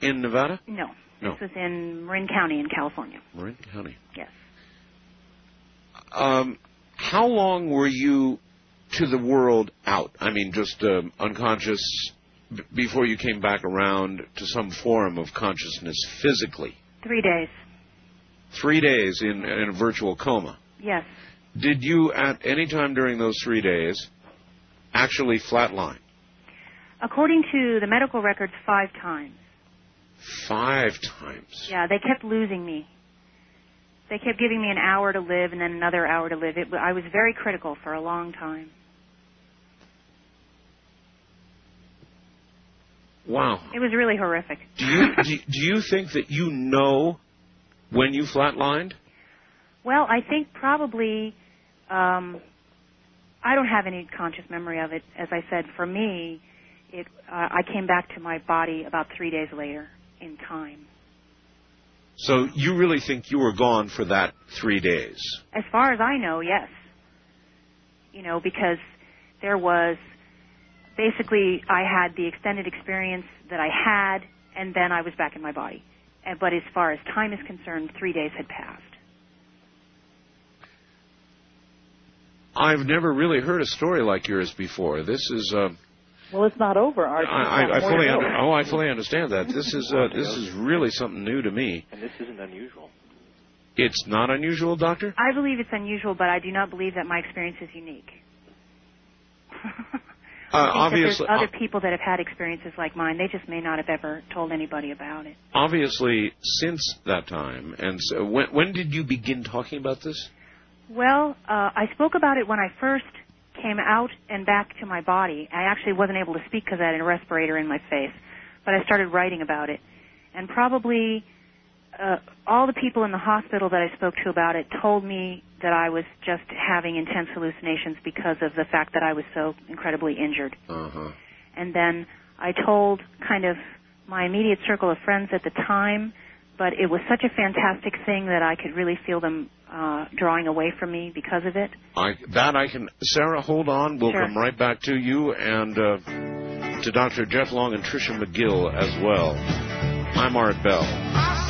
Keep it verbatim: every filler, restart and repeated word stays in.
in Nevada? No. No. This was in Marin County in California. Marin County. Yes. Um, how long were you to the world out? I mean, just um, unconscious b- before you came back around to some form of consciousness physically? Three days. Three days in, in a virtual coma. Yes. Did you, at any time during those three days, actually flatline? According to the medical records, five times. Five times? Yeah, they kept losing me. They kept giving me an hour to live and then another hour to live. It, I was very critical for a long time. Wow. It was really horrific. Do you, do, do you think that you know when you flatlined? Well, I think probably, um, I don't have any conscious memory of it. As I said, for me, it, uh, I came back to my body about three days later in time. So you really think you were gone for that three days? As far as I know, yes. You know, because there was, basically, I had the extended experience that I had, and then I was back in my body. And, but as far as time is concerned, three days had passed. I've never really heard a story like yours before. This is. Uh, well, it's not over, Art. I, I, I fully. Under, oh, I fully understand that. This is. Uh, this is really something new to me. And this isn't unusual. It's not unusual, Doctor? I believe it's unusual, but I do not believe that my experience is unique. uh, obviously, there's other people that have had experiences like mine. They just may not have ever told anybody about it. Obviously, since that time, and so when, when did you begin talking about this? Well, uh, I spoke about it when I first came out and back to my body. I actually wasn't able to speak because I had a respirator in my face, but I started writing about it. And probably uh, all the people in the hospital that I spoke to about it told me that I was just having intense hallucinations because of the fact that I was so incredibly injured. Uh-huh. And then I told kind of my immediate circle of friends at the time, but it was such a fantastic thing that I could really feel them uh, drawing away from me because of it. I, that I can... Sarah, hold on. We'll Sure. come right back to you and uh, to Doctor Jeff Long and Tricia McGill as well. I'm Art Bell.